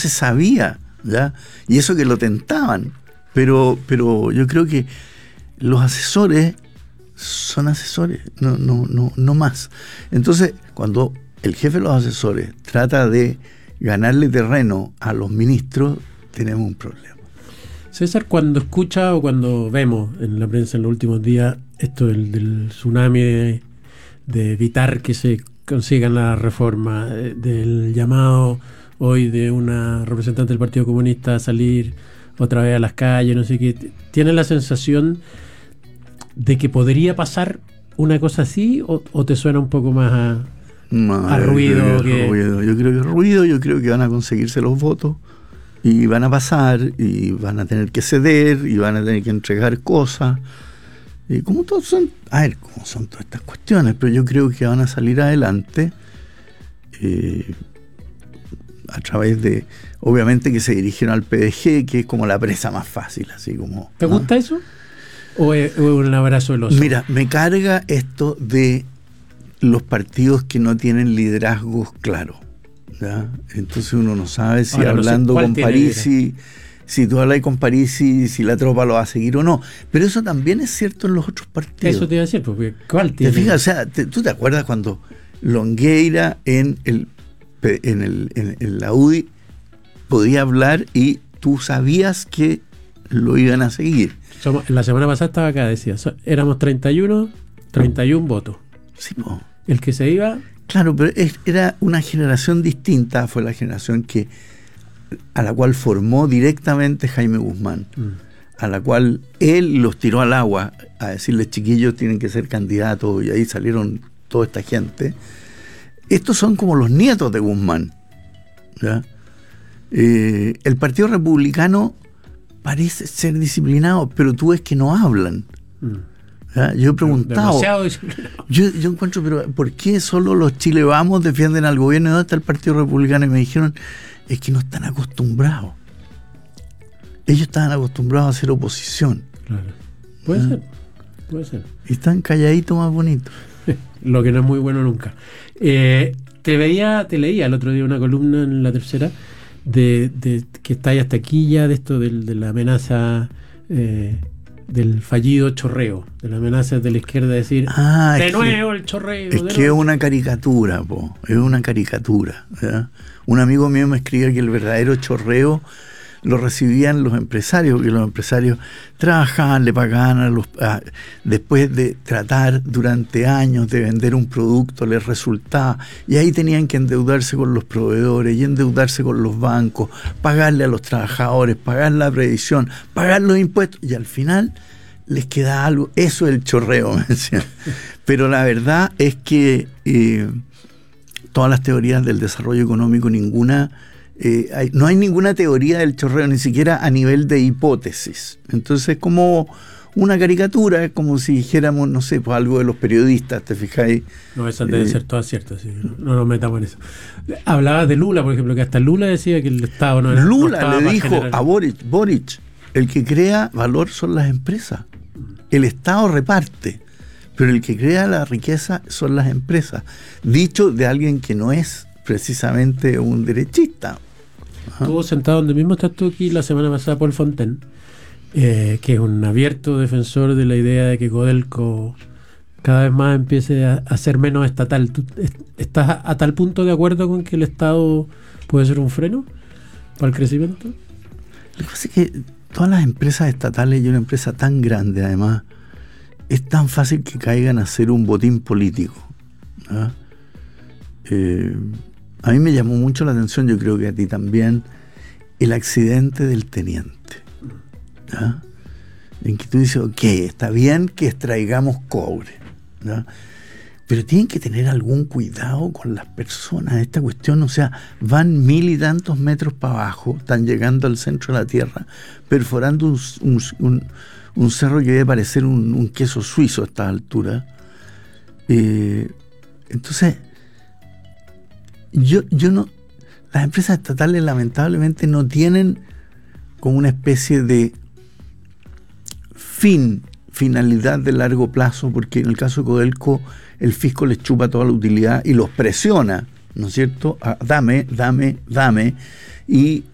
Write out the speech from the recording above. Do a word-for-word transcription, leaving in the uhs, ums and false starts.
se sabía, ¿ya? Y eso que lo tentaban. Pero, pero yo creo que los asesores son asesores, no, no, no, no más. Entonces, cuando el jefe de los asesores trata de ganarle terreno a los ministros, tenemos un problema. César, cuando escucha o cuando vemos en la prensa en los últimos días esto del, del tsunami de, de evitar que se consigan las reformas, del llamado hoy de una representante del Partido Comunista a salir otra vez a las calles, no sé qué, ¿tiene la sensación de que podría pasar una cosa así o, o te suena un poco más a, no, a ruido, que... ruido? Yo creo que ruido, yo creo que van a conseguirse los votos y van a pasar y van a tener que ceder y van a tener que entregar cosas. Y como todos son, a ver, como son todas estas cuestiones, pero yo creo que van a salir adelante eh, a través de, obviamente que se dirigieron al P D G, que es como la presa más fácil, así como. ¿Te gusta ¿no? eso? ¿O es, o es un abrazo del oso? Mira, me carga esto de los partidos que no tienen liderazgos claros, ¿ya? Entonces uno no sabe si Ahora, hablando no sé, con Parisi, si tú hablas con Parisi, si la tropa lo va a seguir o no. Pero eso también es cierto en los otros partidos. Eso te iba a decir, porque ¿cuál tiene? ¿Te fijas? O sea, te, ¿tú te acuerdas cuando Longueira en el en el en, en la U D I podía hablar y tú sabías que lo iban a seguir? Somos, la semana pasada estaba acá, decía, so, éramos treinta y uno, treinta y uno votos. Sí, po. El que se iba... Claro, pero es, era una generación distinta, fue la generación que a la cual formó directamente Jaime Guzmán, mm. a la cual él los tiró al agua a decirles, chiquillos, tienen que ser candidatos, y ahí salieron toda esta gente. Estos son como los nietos de Guzmán, ¿ya? Eh, el Partido Republicano parece ser disciplinado, pero tú ves que no hablan. Mm. ¿Ya? Yo he preguntado, yo, yo encuentro, pero ¿por qué solo los Chile Vamos defienden al gobierno y dónde está el Partido Republicano? Y me dijeron, es que no están acostumbrados. Ellos estaban acostumbrados a hacer oposición. Claro. Puede ¿Ah? ser, puede ser. Y están calladitos más bonitos. Lo que no es muy bueno nunca. Eh, te veía, te leía el otro día una columna en La Tercera de, de que está ahí hasta aquí ya de esto de, de la amenaza eh, del fallido chorreo, de la amenaza de la izquierda de decir ah, de es nuevo que, el chorreo. Es que es una caricatura, po, es una caricatura. ¿Ya? Un amigo mío me escribía que el verdadero chorreo lo recibían los empresarios, que los empresarios trabajaban, le pagaban a los a, después de tratar durante años de vender un producto, les resultaba, y ahí tenían que endeudarse con los proveedores y endeudarse con los bancos, pagarle a los trabajadores, pagar la previsión, pagar los impuestos, y al final les queda algo. Eso es el chorreo, me decían. Pero la verdad es que eh, todas las teorías del desarrollo económico, ninguna Eh, hay, no hay ninguna teoría del chorreo, ni siquiera a nivel de hipótesis. Entonces es como una caricatura, es como si dijéramos, no sé, pues algo de los periodistas, ¿te fijáis? No, esas deben eh, ser todas ciertas, sí. no, no nos metamos en eso. Hablabas de Lula, por ejemplo, que hasta Lula decía que el Estado no era... Lula no le dijo generar... a Boric, Boric, el que crea valor son las empresas. El Estado reparte, pero el que crea la riqueza son las empresas. Dicho de alguien que no es precisamente un derechista. Estuvo sentado donde mismo estás tú aquí la semana pasada Paul Fontaine, eh, que es un abierto defensor de la idea de que Codelco cada vez más empiece a, a ser menos estatal. ¿Tú estás a, a tal punto de acuerdo con que el Estado puede ser un freno para el crecimiento? Lo que pasa es que todas las empresas estatales, y una empresa tan grande además, es tan fácil que caigan a ser un botín político, ¿no? Eh, a mí me llamó mucho la atención, yo creo que a ti también, el accidente del teniente, ¿no? En que tú dices, ok, está bien que extraigamos cobre, ¿no? Pero tienen que tener algún cuidado con las personas. Esta cuestión, o sea, van mil y tantos metros para abajo, están llegando al centro de la tierra, perforando un, un, un, un cerro que debe parecer un, un queso suizo a esta altura. Eh, entonces, yo, yo no... Las empresas estatales lamentablemente no tienen como una especie de fin, finalidad de largo plazo, porque en el caso de Codelco el fisco les chupa toda la utilidad y los presiona, ¿no es cierto? A, dame, dame, dame, y